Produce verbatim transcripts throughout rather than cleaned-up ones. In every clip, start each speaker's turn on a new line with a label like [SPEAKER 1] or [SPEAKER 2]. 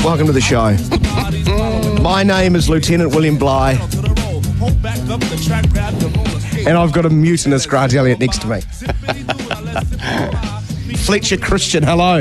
[SPEAKER 1] welcome to the show. My name is Lieutenant William Bligh, and I've got a mutinous Grant Elliott next to me. Fletcher Christian, hello.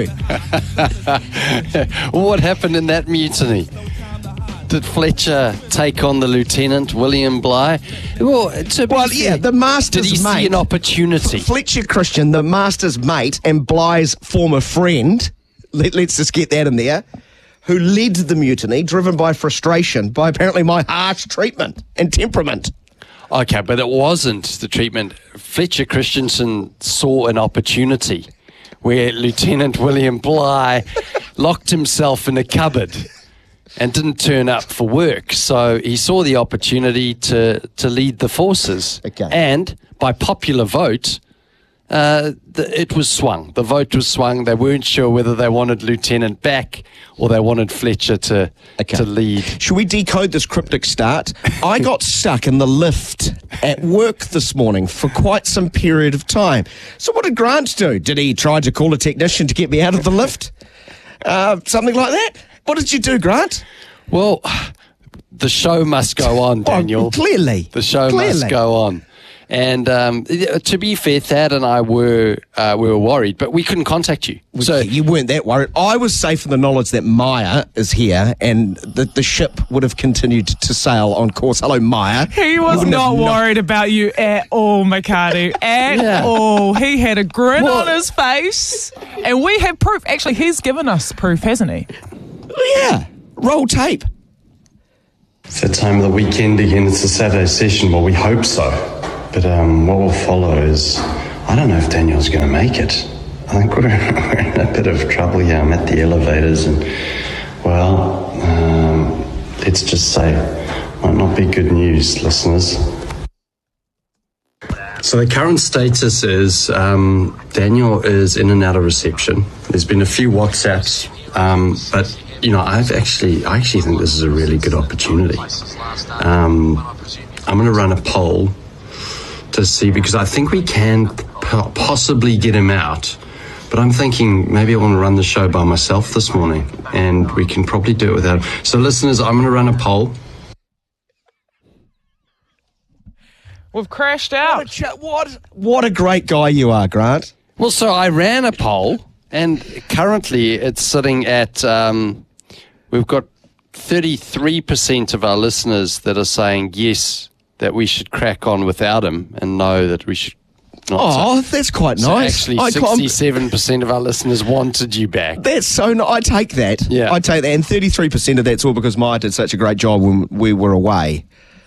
[SPEAKER 2] What happened in that mutiny? Did Fletcher take on the Lieutenant, William Bligh? Well, to be
[SPEAKER 1] Well,
[SPEAKER 2] fair,
[SPEAKER 1] yeah, the master's
[SPEAKER 2] did he
[SPEAKER 1] mate.
[SPEAKER 2] see an opportunity?
[SPEAKER 1] Fletcher Christian, the master's mate and Bligh's former friend, let, let's just get that in there, who led the mutiny, driven by frustration, by apparently my harsh treatment and temperament.
[SPEAKER 2] Okay, but it wasn't the treatment. Fletcher Christensen saw an opportunity where Lieutenant William Bligh locked himself in a cupboard and didn't turn up for work. So he saw the opportunity to, to lead the forces.
[SPEAKER 1] Okay.
[SPEAKER 2] And by popular vote, uh, the, it was swung. The vote was swung. They weren't sure whether they wanted Lieutenant back or they wanted Fletcher to,
[SPEAKER 1] Okay.
[SPEAKER 2] to lead.
[SPEAKER 1] Should we decode this cryptic start? I got stuck in the lift at work this morning for quite some period of time. So what did Grant do? Did he try to call a technician to get me out of the lift? Uh, something like that? What did you do, Grant?
[SPEAKER 2] Well, the show must go on, Daniel.
[SPEAKER 1] Oh, clearly.
[SPEAKER 2] The show
[SPEAKER 1] Clearly.
[SPEAKER 2] must go on. And um, to be fair, Thad and I were uh, we were worried, but we couldn't contact you.
[SPEAKER 1] So you weren't that worried. I was safe in the knowledge that Maya is here and that the ship would have continued to sail on course. Hello, Maya.
[SPEAKER 3] He was
[SPEAKER 1] Wouldn't
[SPEAKER 3] not
[SPEAKER 1] have knocked-
[SPEAKER 3] worried about you at all, Mikado. At
[SPEAKER 2] Yeah.
[SPEAKER 3] all. He had a grin
[SPEAKER 2] Well-
[SPEAKER 3] on his face. And we have proof. Actually, he's given us proof, hasn't he?
[SPEAKER 1] Yeah. Roll tape.
[SPEAKER 4] It's that time of the weekend again. It's a Saturday session. Well, we hope so. But um, what will follow is, I don't know if Daniel's going to make it. I think we're, we're in a bit of trouble here. I'm at the elevators and, well, um, let's just say, might not be good news, listeners. So the current status is um, Daniel is in and out of reception. There's been a few WhatsApps, um, but you know, I've actually, I actually think this is a really good opportunity. Um, I'm going to run a poll to see, because I think we can po- possibly get him out. But I'm thinking maybe I want to run the show by myself this morning, and we can probably do it without him. So listeners, I'm going to run a poll.
[SPEAKER 3] We've crashed
[SPEAKER 1] What a,
[SPEAKER 3] out.
[SPEAKER 1] ch- what, what a great guy you are, Grant.
[SPEAKER 2] Well, so I ran a poll, and currently it's sitting at, um, we've got thirty-three percent of our listeners that are saying yes, that we should crack on without him, and no, that we should not.
[SPEAKER 1] Oh, that's quite
[SPEAKER 2] so
[SPEAKER 1] nice.
[SPEAKER 2] actually,
[SPEAKER 1] I can't-
[SPEAKER 2] sixty-seven percent of our listeners wanted you back.
[SPEAKER 1] That's so nice. I take that.
[SPEAKER 2] Yeah.
[SPEAKER 1] I take that. And thirty-three percent of that's all because Maya did such a great job when we were away.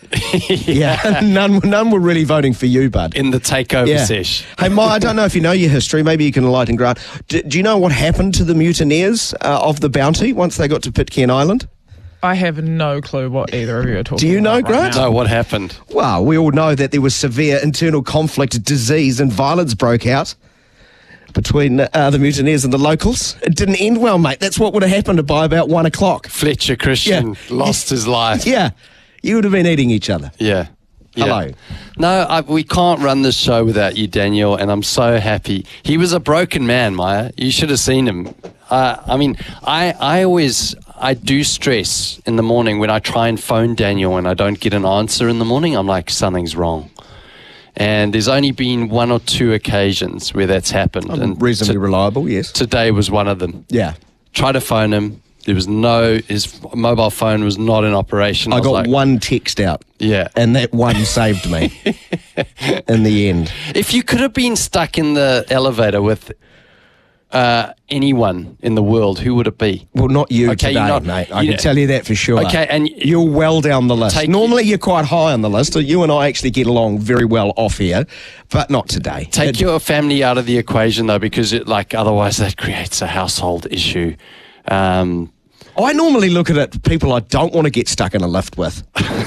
[SPEAKER 1] Yeah. none, none were really voting for you, bud.
[SPEAKER 2] In the takeover
[SPEAKER 1] Yeah.
[SPEAKER 2] sesh.
[SPEAKER 1] Hey, Maya, I don't know if you know your history. Maybe you can enlighten Grant. Do, do you know what happened to the mutineers uh, of the Bounty once they got to Pitcairn Island?
[SPEAKER 3] I have no clue what either of you are talking
[SPEAKER 1] Do you know,
[SPEAKER 3] about right
[SPEAKER 1] Grant?
[SPEAKER 3] now.
[SPEAKER 2] No, what happened?
[SPEAKER 1] Well, we all know that there was severe internal conflict, disease and violence broke out between uh, the mutineers and the locals. It didn't end well, mate. That's what would have happened by about one o'clock.
[SPEAKER 2] Fletcher Christian
[SPEAKER 1] Yeah.
[SPEAKER 2] lost his life.
[SPEAKER 1] Yeah, you would have been eating each other.
[SPEAKER 2] Yeah. Yeah.
[SPEAKER 1] Hello.
[SPEAKER 2] No, I, we can't run this show without you, Daniel, and I'm so happy. He was a broken man, Maya. You should have seen him. Uh, I mean, I, I always, I do stress in the morning when I try and phone Daniel and I don't get an answer in the morning, I'm like, something's wrong. And there's only been one or two occasions where that's happened. and
[SPEAKER 1] Reasonably
[SPEAKER 2] to-
[SPEAKER 1] reliable, yes.
[SPEAKER 2] Today was one of them.
[SPEAKER 1] Yeah.
[SPEAKER 2] Tried to phone him. There was no, his mobile phone was not in operation.
[SPEAKER 1] I
[SPEAKER 2] was
[SPEAKER 1] got
[SPEAKER 2] like,
[SPEAKER 1] one text out.
[SPEAKER 2] Yeah.
[SPEAKER 1] And that one saved me in the end.
[SPEAKER 2] If you could have been stuck in the elevator with uh, anyone in the world, who would it be?
[SPEAKER 1] Well, not you
[SPEAKER 2] Okay,
[SPEAKER 1] today,
[SPEAKER 2] you're not-
[SPEAKER 1] mate. I
[SPEAKER 2] you
[SPEAKER 1] can
[SPEAKER 2] know-
[SPEAKER 1] tell you that for sure.
[SPEAKER 2] Okay, and y-
[SPEAKER 1] you're well down the list.
[SPEAKER 2] Take-
[SPEAKER 1] Normally, you're quite high on the list. You and I actually get along very well off here, but not today.
[SPEAKER 2] Take
[SPEAKER 1] It-
[SPEAKER 2] your family out of the equation, though, because it, like, otherwise that creates a household issue. Um,
[SPEAKER 1] I normally look at it people I don't want to get stuck in a lift with.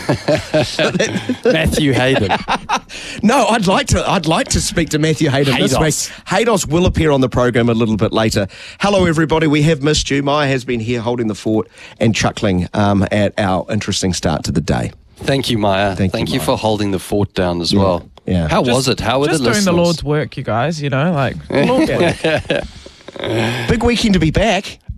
[SPEAKER 2] Matthew Hayden.
[SPEAKER 1] No, I'd like to. I'd like to speak to Matthew Hayden this week.
[SPEAKER 2] Haydos.
[SPEAKER 1] Haydos will appear on the program a little bit later. Hello, everybody. We have missed you. Maya has been here holding the fort and chuckling um, at our interesting start to the day.
[SPEAKER 2] Thank you, Maya.
[SPEAKER 1] Thank
[SPEAKER 2] Thank,
[SPEAKER 1] you,
[SPEAKER 2] you,
[SPEAKER 1] Maya.
[SPEAKER 2] for holding the fort down as well.
[SPEAKER 1] yeah.
[SPEAKER 2] How
[SPEAKER 3] Just-
[SPEAKER 2] was it? How were
[SPEAKER 3] Just
[SPEAKER 2] the
[SPEAKER 3] doing
[SPEAKER 2] listeners?
[SPEAKER 3] the Lord's work, you guys, you know, like, the Lord's work.
[SPEAKER 1] Big weekend to be back.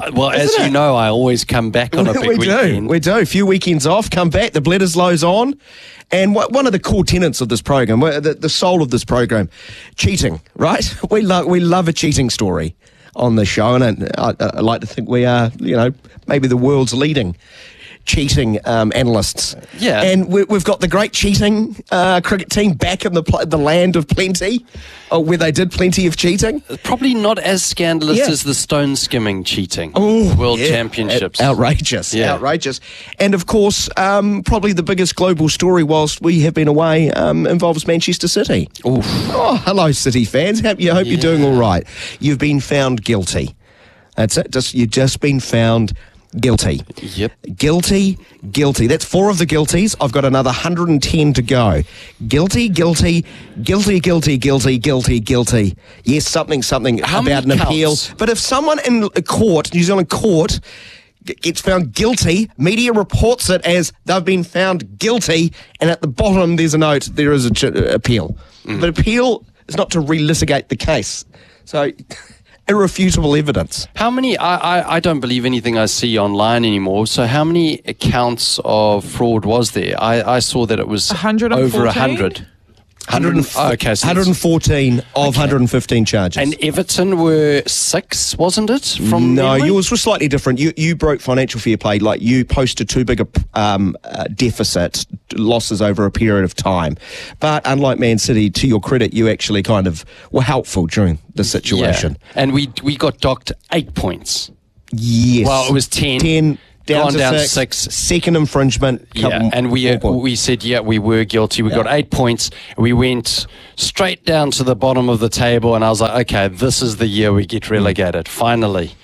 [SPEAKER 2] Well, as
[SPEAKER 1] Isn't
[SPEAKER 2] you
[SPEAKER 1] it?
[SPEAKER 2] know, I always come back on a big
[SPEAKER 1] we
[SPEAKER 2] weekend.
[SPEAKER 1] do. We do. A few weekends off, come back, the Bledisloe's on. And what, one of the core tenets of this program, the, the soul of this program, cheating, right? We love we love a cheating story on the show, and I, I like to think we are, you know, maybe the world's leading cheating um, analysts.
[SPEAKER 2] Yeah.
[SPEAKER 1] And we, we've got the great cheating uh, cricket team back in the pl- the land of plenty, uh, where they did plenty of cheating.
[SPEAKER 2] Probably not as scandalous
[SPEAKER 1] Yeah.
[SPEAKER 2] as the stone skimming cheating.
[SPEAKER 1] Ooh,
[SPEAKER 2] World
[SPEAKER 1] yeah.
[SPEAKER 2] Championships.
[SPEAKER 1] Out- outrageous,
[SPEAKER 2] Yeah.
[SPEAKER 1] outrageous. And of course, um, probably the biggest global story whilst we have been away um, involves Manchester City.
[SPEAKER 2] Oof.
[SPEAKER 1] Oh, hello, City fans. Hope you hope you're doing all right. You've been found guilty. That's it. Just you've just been found guilty.
[SPEAKER 2] Yep.
[SPEAKER 1] Guilty, guilty. That's four of the guilties. I've got another one hundred ten to go. Guilty, guilty, guilty, guilty, guilty, guilty, guilty. Yes, something, something
[SPEAKER 2] How
[SPEAKER 1] about an
[SPEAKER 2] many
[SPEAKER 1] appeal.
[SPEAKER 2] counts?
[SPEAKER 1] But if someone in a court, New Zealand court, g- gets found guilty, media reports it as they've been found guilty, and at the bottom there's a note, there is a ch- appeal.
[SPEAKER 2] Mm.
[SPEAKER 1] But appeal is not to relitigate the case. So, irrefutable evidence.
[SPEAKER 2] How many? I, I, I don't believe anything I see online anymore. So how many accounts of fraud was there? I, I saw that it was
[SPEAKER 3] one hundred
[SPEAKER 2] over
[SPEAKER 3] fourteen?
[SPEAKER 2] one hundred. one hundred, oh, okay, so
[SPEAKER 1] one hundred fourteen of one hundred fifteen charges.
[SPEAKER 2] and Everton were six, wasn't it? From
[SPEAKER 1] no,
[SPEAKER 2] memory?
[SPEAKER 1] yours was slightly different. You you broke financial fair play, like you posted too big a um, uh, deficit, losses over a period of time. But unlike Man City, to your credit, you actually kind of were helpful during the situation.
[SPEAKER 2] Yeah. And we we got docked eight points.
[SPEAKER 1] Yes.
[SPEAKER 2] Well, it was ten.
[SPEAKER 1] ten down,
[SPEAKER 2] Gone
[SPEAKER 1] to,
[SPEAKER 2] down to
[SPEAKER 1] six,
[SPEAKER 2] six.
[SPEAKER 1] Second infringement.
[SPEAKER 2] Yeah,
[SPEAKER 1] couple
[SPEAKER 2] and we
[SPEAKER 1] more
[SPEAKER 2] uh,
[SPEAKER 1] points.
[SPEAKER 2] we said yeah we were guilty. We got
[SPEAKER 1] Yeah.
[SPEAKER 2] eight points. We went straight down to the bottom of the table, and I was like, okay, this is the year we get relegated finally.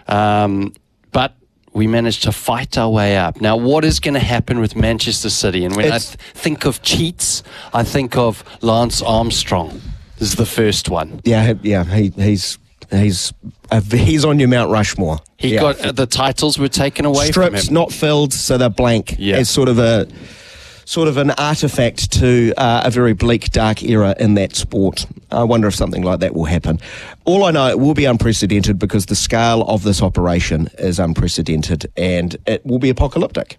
[SPEAKER 2] Um, but we managed to fight our way up. Now, what is going to happen with Manchester City? And when I
[SPEAKER 1] It's-
[SPEAKER 2] th- think of cheats, I think of Lance Armstrong. This is the first one.
[SPEAKER 1] Yeah, he- yeah, he, he's he's uh, he's on your Mount Rushmore.
[SPEAKER 2] He
[SPEAKER 1] Yeah.
[SPEAKER 2] got uh, the titles were taken away from
[SPEAKER 1] strips
[SPEAKER 2] him.
[SPEAKER 1] not filled, so they're blank.
[SPEAKER 2] Yeah.
[SPEAKER 1] It's sort of a sort of an artifact to uh, a very bleak, dark era in that sport. I wonder if something like that will happen. All I know, it will be unprecedented because the scale of this operation is unprecedented, and it will be apocalyptic.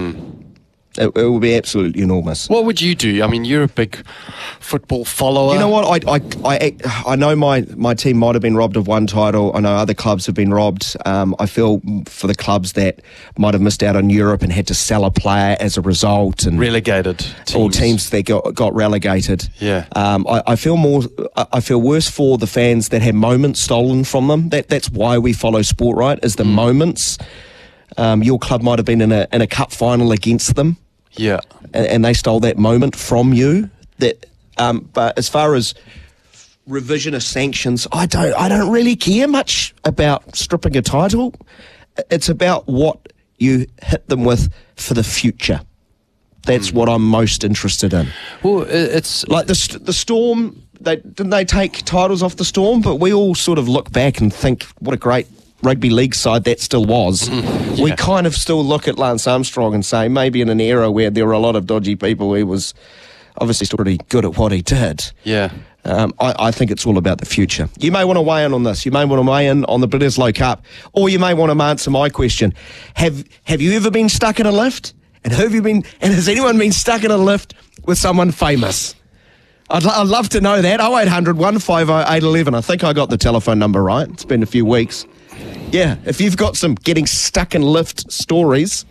[SPEAKER 1] It, it will be absolutely enormous.
[SPEAKER 2] What would you do? I mean, you're a big football follower.
[SPEAKER 1] You know what? I, I, I, I know my, my team might have been robbed of one title. I know other clubs have been robbed. Um, I feel for the clubs that might have missed out on Europe and had to sell a player as a result, and
[SPEAKER 2] Relegated teams.
[SPEAKER 1] or teams that got got relegated.
[SPEAKER 2] Yeah.
[SPEAKER 1] Um, I, I feel more. I I feel worse for the fans that had moments stolen from them. That that's why we follow sport, right? Is the moments. Um, your club might have been in a in a cup final against them,
[SPEAKER 2] Yeah.
[SPEAKER 1] and, and they stole that moment from you. That, um, but as far as revisionist sanctions, I don't, I don't really care much about stripping a title. It's about what you hit them with for the future. That's what I'm most interested in.
[SPEAKER 2] Well, i- it's
[SPEAKER 1] Like the st- the Storm, they didn't they take titles off the Storm, but we all sort of look back and think what a great rugby league side that still was. We
[SPEAKER 2] yeah.
[SPEAKER 1] kind of still look at Lance Armstrong and say maybe in an era where there were a lot of dodgy people, he was obviously still pretty good at what he did.
[SPEAKER 2] yeah.
[SPEAKER 1] Um, I, I think it's all about the future. You may want to weigh in on this. You may want to weigh in on the Bledisloe Cup, or you may want to answer my question: Have Have you ever been stuck in a lift? And have you been? And has anyone been stuck in a lift with someone famous? I'd, lo- I'd love to know that. oh eight hundred, one five oh, eight one one. I think I got the telephone number right. It's been a few weeks. Yeah, if you've got some getting stuck in lift stories.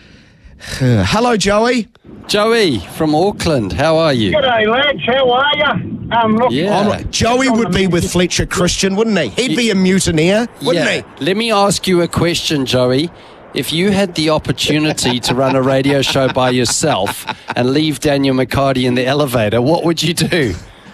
[SPEAKER 1] Hello, Joey.
[SPEAKER 2] Joey from Auckland, how are you?
[SPEAKER 5] G'day, lads. How are you? Um, look,
[SPEAKER 2] Yeah.
[SPEAKER 1] I'm- Joey would be with Fletcher Christian, wouldn't he? He'd be a mutineer, wouldn't
[SPEAKER 2] yeah.
[SPEAKER 1] he?
[SPEAKER 2] Let me ask you a question, Joey. If you had the opportunity to run a radio show by yourself and leave Daniel McCarty in the elevator, what would you do?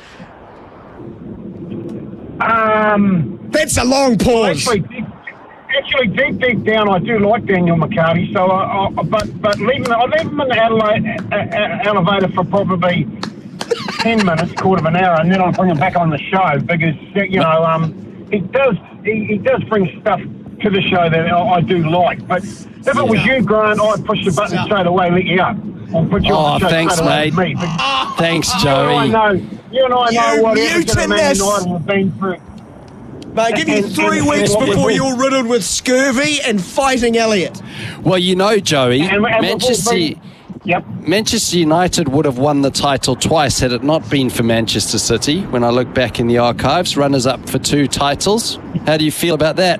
[SPEAKER 5] um,
[SPEAKER 1] That's a long pause.
[SPEAKER 5] actually, deep, actually, deep, deep down, I do like Daniel McCarty. So, I, I, but but leaving, I leave him in the Adelaide, uh, uh, elevator for probably ten minutes, quarter of an hour, and then I bring him back on the show because you know um, he does he, he does bring stuff to the show that I, I do like. But if it was you, Grant, I'd push the button straight away, let you up. I'll put you
[SPEAKER 2] Oh,
[SPEAKER 5] on the show
[SPEAKER 2] thanks,
[SPEAKER 5] straight away
[SPEAKER 2] mate.
[SPEAKER 5] with me. But
[SPEAKER 2] Thanks,
[SPEAKER 5] you and I
[SPEAKER 2] Joey.
[SPEAKER 5] know, you and I know
[SPEAKER 1] You
[SPEAKER 5] what Everton and Man
[SPEAKER 1] mutinous.
[SPEAKER 5] United have been through.
[SPEAKER 1] Mate, give you
[SPEAKER 5] And-
[SPEAKER 1] three
[SPEAKER 5] and-
[SPEAKER 1] weeks
[SPEAKER 5] and-
[SPEAKER 1] before you're riddled with scurvy and fighting Elliot.
[SPEAKER 2] Well, you know, Joey,
[SPEAKER 5] And- and-
[SPEAKER 2] Manchester,
[SPEAKER 5] Yep.
[SPEAKER 2] Manchester United would have won the title twice had it not been for Manchester City. When I look back in the archives, runners up for two titles. How do you feel about that?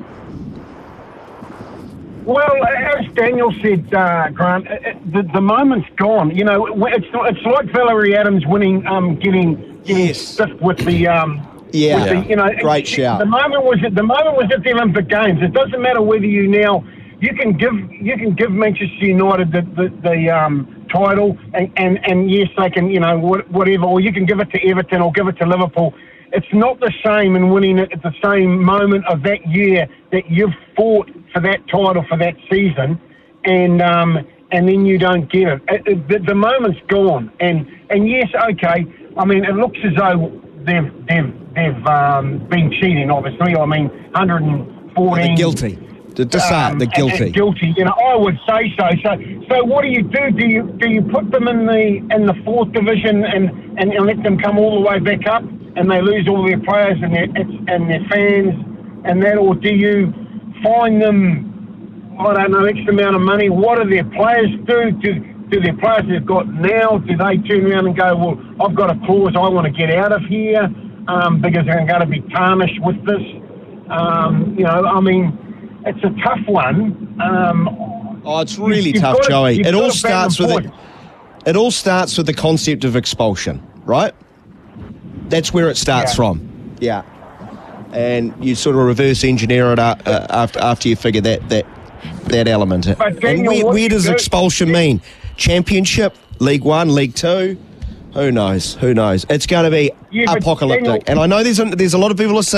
[SPEAKER 5] Well, as Daniel said, uh, Grant, uh, the, the moment's gone. You know, it's it's like Valerie Adams winning, um, getting getting
[SPEAKER 1] Yes.
[SPEAKER 5] stiff with the um,
[SPEAKER 1] Yeah.
[SPEAKER 5] with the, you know,
[SPEAKER 1] Great shout.
[SPEAKER 5] The moment was at the moment was at the Olympic Games. It doesn't matter whether you now you can give you can give Manchester United the the, the um, title, and, and and yes, they can, you know, what- whatever, or you can give it to Everton or give it to Liverpool. It's not the same in winning it at the same moment of that year that you've fought for that title for that season, and um, and then you don't get it. It- it- the, the moment's gone, and and yes, okay. I mean, it looks as though they've they've they've um, been cheating. Obviously, I mean, one hundred fourteen.
[SPEAKER 1] They're guilty. To, to say it,
[SPEAKER 5] Um,
[SPEAKER 1] they're
[SPEAKER 5] and-
[SPEAKER 1] guilty.
[SPEAKER 5] and guilty, you know. I would say so. So, so what do you do? Do you do you put them in the in the fourth division and, and, and let them come all the way back up, and they lose all their players and their and their fans and that, or do you fine them? I don't know, X amount of money. What do their players do? Do do their players they've got now? Do they turn around and go, well, I've got a clause, I want to get out of here um, because they're going to be tarnished with this? Um, you know, I mean. It's a tough one. Um,
[SPEAKER 1] Oh, it's really
[SPEAKER 5] you've
[SPEAKER 1] tough,
[SPEAKER 5] got to-
[SPEAKER 1] Joey.
[SPEAKER 5] you've
[SPEAKER 1] It
[SPEAKER 5] got
[SPEAKER 1] all
[SPEAKER 5] to
[SPEAKER 1] starts with
[SPEAKER 5] balance
[SPEAKER 1] it. It all starts with the concept of expulsion, right? That's where it starts
[SPEAKER 5] Yeah.
[SPEAKER 1] from. Yeah, and you sort of reverse engineer it uh, uh, after after you figure that that that element.
[SPEAKER 5] But
[SPEAKER 1] and
[SPEAKER 5] Daniel,
[SPEAKER 1] where,
[SPEAKER 5] what
[SPEAKER 1] where
[SPEAKER 5] you
[SPEAKER 1] does
[SPEAKER 5] do-
[SPEAKER 1] expulsion mean? Championship, League One, League Two? Who knows? Who knows? It's going to be
[SPEAKER 5] Yeah, but
[SPEAKER 1] apocalyptic.
[SPEAKER 5] Daniel-
[SPEAKER 1] And I know there's a, there's a lot of people listening.